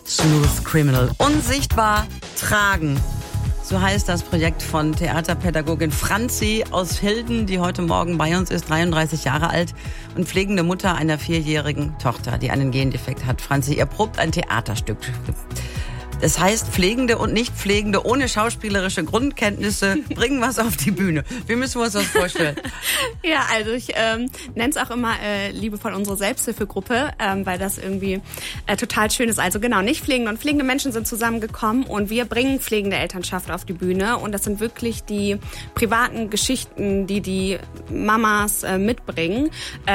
Smooth Criminal. Unsichtbar tragen. So heißt das Projekt von Theaterpädagogin Franzi aus Hilden, die heute Morgen bei uns ist, 33 Jahre alt und pflegende Mutter einer 4-jährigen Tochter, die einen Gendefekt hat. Franzi, ihr probt ein Theaterstück. Das heißt, Pflegende und Nicht-Pflegende ohne schauspielerische Grundkenntnisse bringen was auf die Bühne. Wie müssen wir uns das vorstellen? Ja, also ich nenne es auch immer liebevoll unsere Selbsthilfegruppe, weil das irgendwie total schön ist. Also genau, Nicht-Pflegende und pflegende Menschen sind zusammengekommen und wir bringen pflegende Elternschaft auf die Bühne. Und das sind wirklich die privaten Geschichten, die Mamas mitbringen.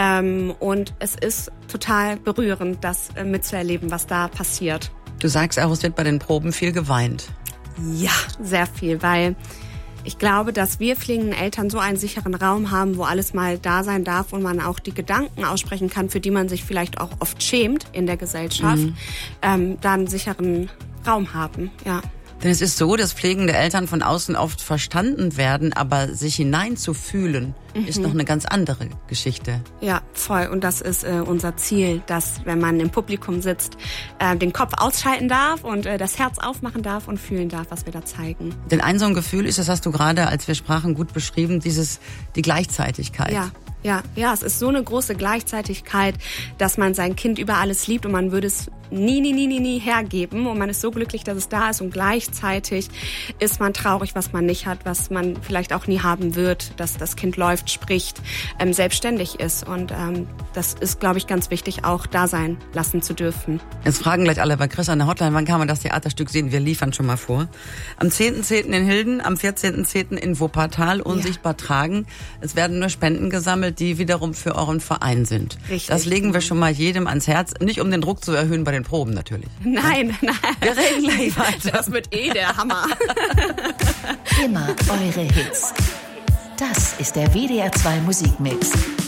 Und es ist total berührend, das mitzuerleben, was da passiert. Du sagst auch, es wird bei den Proben viel geweint. Ja, sehr viel, weil ich glaube, dass wir pflegenden Eltern so einen sicheren Raum haben, wo alles mal da sein darf und man auch die Gedanken aussprechen kann, für die man sich vielleicht auch oft schämt in der Gesellschaft, da einen sicheren Raum haben, ja. Denn es ist so, dass pflegende Eltern von außen oft verstanden werden, aber sich hineinzufühlen, ist noch eine ganz andere Geschichte. Ja, voll. Und das ist unser Ziel, dass, wenn man im Publikum sitzt, den Kopf ausschalten darf und das Herz aufmachen darf und fühlen darf, was wir da zeigen. Denn ein so ein Gefühl ist, das hast du gerade, als wir sprachen, gut beschrieben, die Gleichzeitigkeit. Ja, es ist so eine große Gleichzeitigkeit, dass man sein Kind über alles liebt und man würde es nie hergeben und man ist so glücklich, dass es da ist und gleichzeitig ist man traurig, was man nicht hat, was man vielleicht auch nie haben wird, dass das Kind läuft, spricht, selbstständig ist und das ist, glaube ich, ganz wichtig, auch da sein lassen zu dürfen. Jetzt fragen gleich alle bei Chris an der Hotline, wann kann man das Theaterstück sehen? Wir liefern schon mal vor. Am 10.10. in Hilden, am 14.10. in Wuppertal, unsichtbar tragen. Es werden nur Spenden gesammelt, die wiederum für euren Verein sind. Richtig. Das legen wir schon mal jedem ans Herz, nicht um den Druck zu erhöhen bei den Proben natürlich. Nein. Wir reden gleich weiter. Das wird der Hammer. Immer eure Hits. Das ist der WDR 2 Musikmix.